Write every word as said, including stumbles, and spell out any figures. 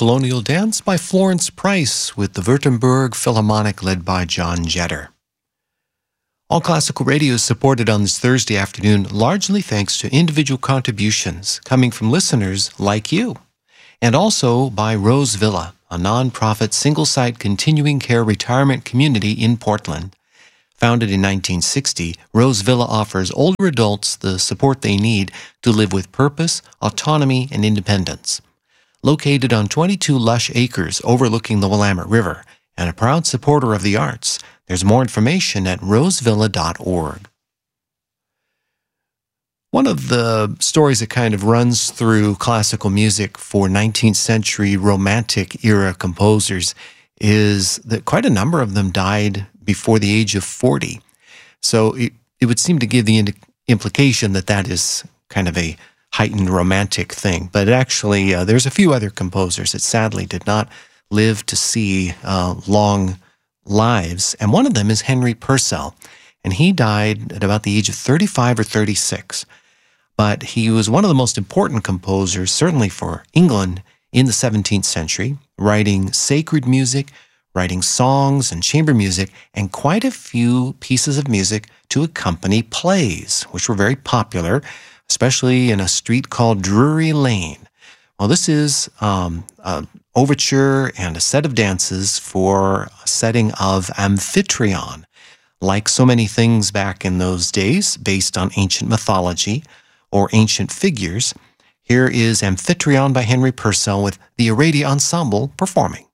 Colonial Dance by Florence Price with the Württemberg Philharmonic led by John Jetter. All Classical Radio is supported on this Thursday afternoon largely thanks to individual contributions coming from listeners like you, and also by Rose Villa, a non-profit single-site continuing care retirement community in Portland. Founded in nineteen sixty, Rose Villa offers older adults the support they need to live with purpose, autonomy, and independence. Located on twenty-two lush acres overlooking the Willamette River and a proud supporter of the arts, there's more information at rosevilla dot org. One of the stories that kind of runs through classical music for nineteenth century Romantic era composers is that quite a number of them died before the age of forty. So it, it would seem to give the ind- implication that that is kind of a heightened romantic thing. But actually, uh, there's a few other composers that sadly did not live to see uh, long lives. And one of them is Henry Purcell. And he died at about the age of thirty-five or thirty-six. But he was one of the most important composers, certainly for England, in the seventeenth century, writing sacred music, writing songs and chamber music, and quite a few pieces of music to accompany plays, which were very popular, especially in a street called Drury Lane. Well, this is um, an overture and a set of dances for a setting of Amphitryon. Like so many things back in those days, based on ancient mythology or ancient figures, here is Amphitryon by Henry Purcell with the Aradia Ensemble performing.